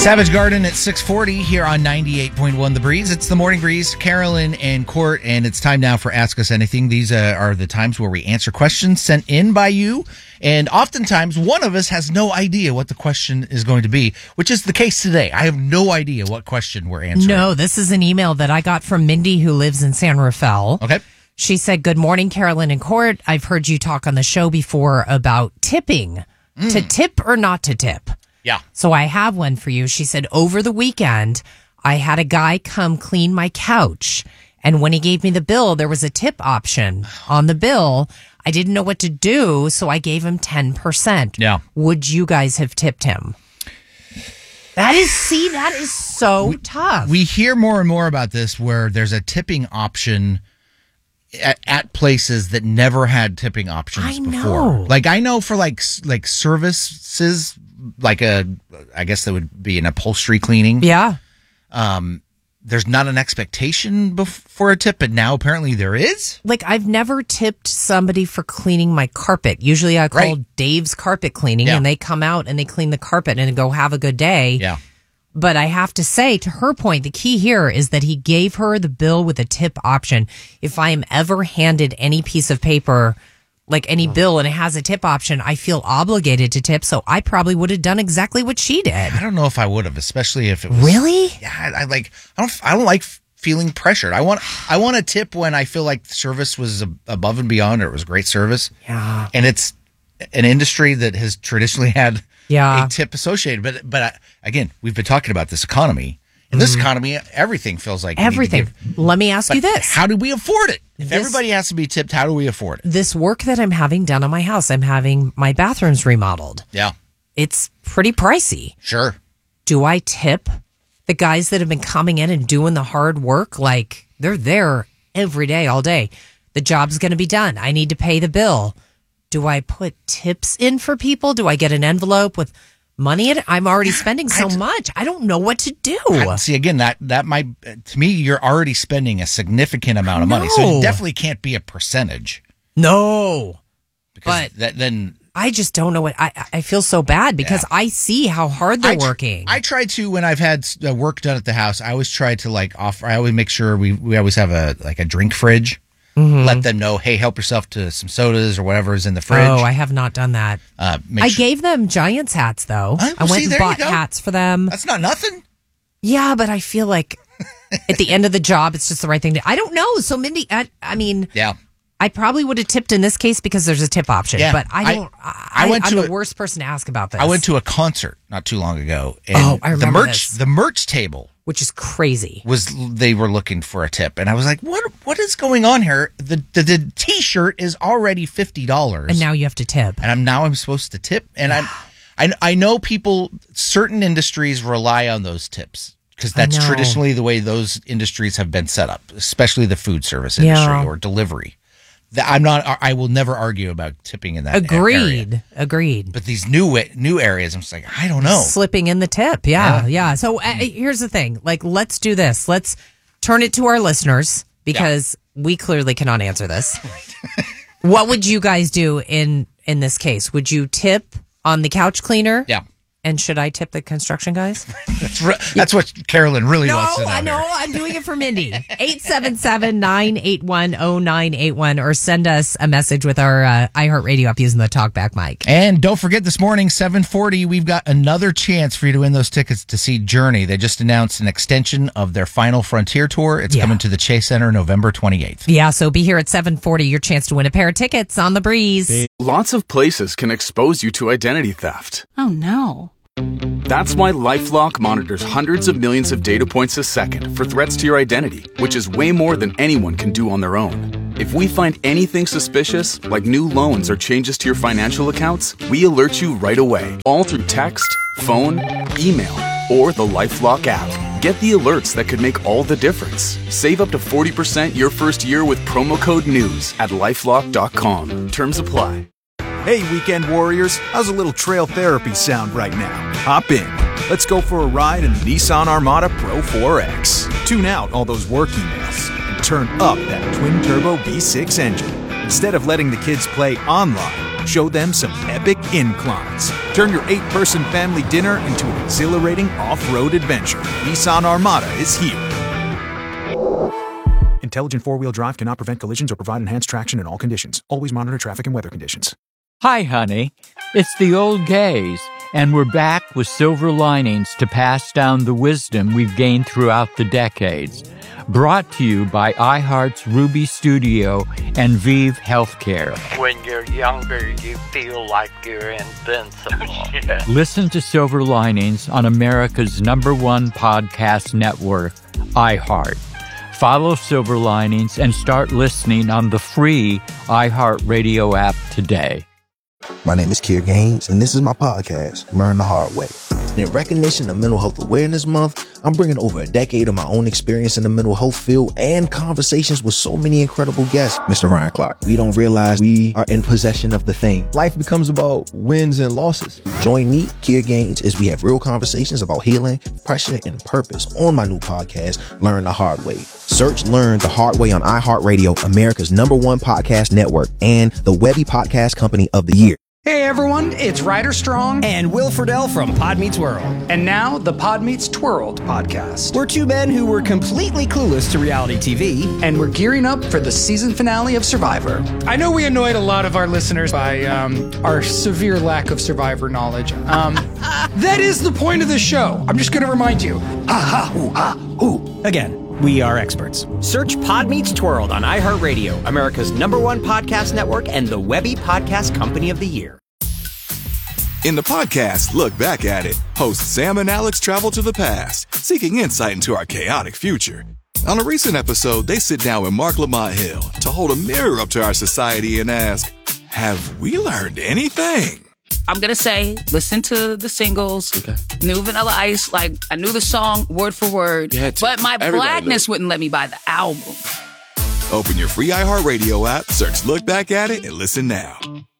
Savage Garden at 6:40 here on 98.1 The Breeze. It's the Morning Breeze, Carolyn and Court, and it's time now for Ask Us Anything. These are the times where we answer questions sent in by you, and oftentimes one of us has no idea what the question is going to be, which is the case today. I have no idea what question we're answering. No, this is an email that I got from Mindy, who lives in San Rafael. Okay. She said, "Good morning, Carolyn and Court. I've heard you talk on the show before about tipping. To tip or not to tip?" Yeah. So I have one for you. She said, over the weekend, I had a guy come clean my couch. And when he gave me the bill, there was a tip option on the bill. I didn't know what to do, so I gave him 10%. Yeah. Would you guys have tipped him? That is so tough. We hear more and more about this where there's a tipping option at places that never had tipping options before. Like I know for like services, like I guess that would be an upholstery cleaning. Yeah. There's not an expectation for a tip, but now apparently there is. Like I've never tipped somebody for cleaning my carpet. Usually I call Dave's Carpet Cleaning and they come out and they clean the carpet and go have a good day. Yeah. But I have to say, to her point, the key here is that he gave her the bill with a tip option. If I am ever handed any piece of paper, like any bill, and it has a tip option, I feel obligated to tip. So I probably would have done exactly what she did. I don't know if I would have, especially if it was really. Yeah, I don't like feeling pressured. I want a tip when I feel like the service was above and beyond, or it was great service. Yeah, and it's an industry that has traditionally had a tip associated. But again, we've been talking about this economy. In this economy, everything feels like everything. Let me ask you this. How do we afford it? If everybody has to be tipped, how do we afford it? This work that I'm having done on my house, I'm having my bathrooms remodeled. Yeah. It's pretty pricey. Sure. Do I tip the guys that have been coming in and doing the hard work? Like, they're there every day, all day. The job's going to be done. I need to pay the bill. Do I put tips in for people? Do I get an envelope with money in it? I'm already spending so much. I don't know what to do. See, again, that might, to me, you're already spending a significant amount of money. So it definitely can't be a percentage. No. Because then I just don't know what I feel so bad because I see how hard they're working. I try to, when I've had work done at the house, I always try to I always make sure we always have a drink fridge. Mm-hmm. Let them know, hey, help yourself to some sodas or whatever is in the fridge. Oh, I have not done that. I gave them Giants hats, though. I went and bought hats for them. That's not nothing. Yeah, but I feel like at the end of the job, it's just the right thing to... I don't know. So, Mindy, I mean... Yeah. I probably would have tipped in this case because there's a tip option. Yeah, but I'm the worst person to ask about this. I went to a concert not too long ago. And I remember the merch table... which is crazy. They were looking for a tip, and I was like, "What is going on here?" The T-shirt is already $50, and now you have to tip. And I'm supposed to tip, and I know certain industries rely on those tips because that's traditionally the way those industries have been set up, especially the food service industry or delivery. I will never argue about tipping in that area. Agreed. But these new areas, I'm just like, I don't know. Slipping in the tip. Yeah. So here's the thing. Like, let's do this. Let's turn it to our listeners because we clearly cannot answer this. What would you guys do in this case? Would you tip on the couch cleaner? Yeah. And should I tip the construction guys? That's what Carolyn really wants to know. No, I know. I'm doing it for Mindy. 877-981-0981 or send us a message with our iHeartRadio app using the TalkBack mic. And don't forget this morning, 7:40, we've got another chance for you to win those tickets to see Journey. They just announced an extension of their Final Frontier tour. It's coming to the Chase Center November 28th. Yeah, so be here at 7:40. Your chance to win a pair of tickets on The Breeze. Lots of places can expose you to identity theft. Oh, no. That's why LifeLock monitors hundreds of millions of data points a second for threats to your identity, which is way more than anyone can do on their own. If we find anything suspicious, like new loans or changes to your financial accounts, we alert you right away, all through text, phone, email, or the LifeLock app. Get the alerts that could make all the difference. Save up to 40% your first year with promo code NEWS at LifeLock.com. Terms apply. Hey, weekend warriors, how's a little trail therapy sound right now? Hop in. Let's go for a ride in the Nissan Armada Pro 4X. Tune out all those work emails and turn up that twin-turbo V6 engine. Instead of letting the kids play online, Show them some epic inclines. Turn your 8-person family dinner into an exhilarating off-road adventure. Nissan Armada is here. Intelligent four-wheel drive cannot prevent collisions or provide enhanced traction in all conditions. Always monitor traffic and weather conditions. Hi, honey. It's the old gays, and we're back with silver linings to pass down the wisdom we've gained throughout the decades. Brought to you by iHeart's Ruby Studio and Vive Healthcare. When you're younger, you feel like you're invincible. Yeah. Listen to Silver Linings on America's #1 podcast network, iHeart. Follow Silver Linings and start listening on the free iHeartRadio app today. My name is Keir Gaines, and this is my podcast, Learn the Hard Way. In recognition of Mental Health Awareness Month, I'm bringing over a decade of my own experience in the mental health field and conversations with so many incredible guests. Mr. Ryan Clark, we don't realize we are in possession of the thing. Life becomes about wins and losses. Join me, Keir Gaines, as we have real conversations about healing, pressure, and purpose on my new podcast, Learn the Hard Way. Search Learn the Hard Way on iHeartRadio, America's #1 podcast network, and the Webby Podcast Company of the Year. Hey everyone, it's Ryder Strong and Will Friedle from Pod Meets World. And now the Pod Meets Twirled podcast. We're two men who were completely clueless to reality TV. And we're gearing up for the season finale of Survivor. I know we annoyed a lot of our listeners by our severe lack of Survivor knowledge. That is the point of this show. I'm just going to remind you. Again, we are experts. Search Pod Meets Twirled on iHeartRadio, America's #1 podcast network, and the Webby Podcast Company of the Year. In the podcast, Look Back at It, hosts Sam and Alex travel to the past, seeking insight into our chaotic future. On a recent episode, they sit down with Mark Lamont Hill to hold a mirror up to our society and ask, have we learned anything? I'm going to say, listen to the singles, New Vanilla Ice, like, I knew the song word for word, but my blackness wouldn't let me buy the album. Open your free iHeartRadio app, search Look Back at It, and listen now.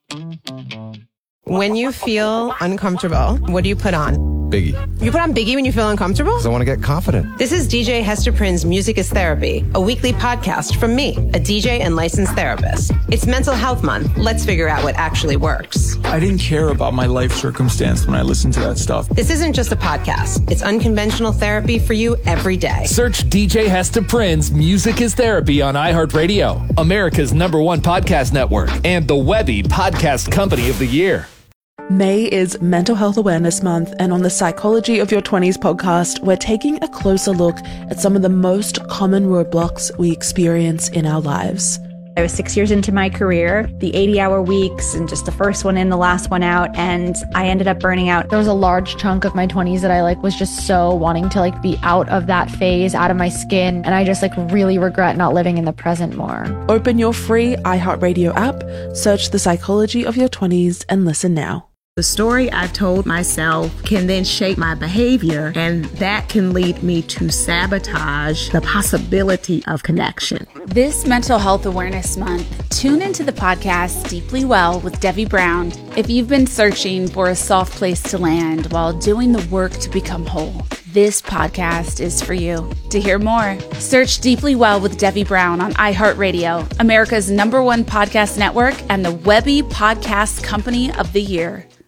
When you feel uncomfortable, what do you put on? Biggie. You put on Biggie when you feel uncomfortable? Because I want to get confident. This is DJ Hester Prynne's Music is Therapy, a weekly podcast from me, a DJ and licensed therapist. It's Mental Health Month. Let's figure out what actually works. I didn't care about my life circumstance when I listened to that stuff. This isn't just a podcast. It's unconventional therapy for you every day. Search DJ Hester Prynne's Music is Therapy on iHeartRadio, America's #1 podcast network, and the Webby Podcast Company of the Year. May is Mental Health Awareness Month, and on the Psychology of Your 20s podcast, we're taking a closer look at some of the most common roadblocks we experience in our lives. I was 6 years into my career, the 80-hour weeks and just the first one in, the last one out, and I ended up burning out. There was a large chunk of my 20s that I was just so wanting to be out of that phase, out of my skin, and I just really regret not living in the present more. Open your free iHeartRadio app, search The Psychology of Your 20s, and listen now. The story I told myself can then shape my behavior, and that can lead me to sabotage the possibility of connection. This Mental Health Awareness Month, tune into the podcast Deeply Well with Debbie Brown. If you've been searching for a soft place to land while doing the work to become whole, this podcast is for you. To hear more, search Deeply Well with Debbie Brown on iHeartRadio, America's #1 podcast network, and the Webby Podcast Company of the Year.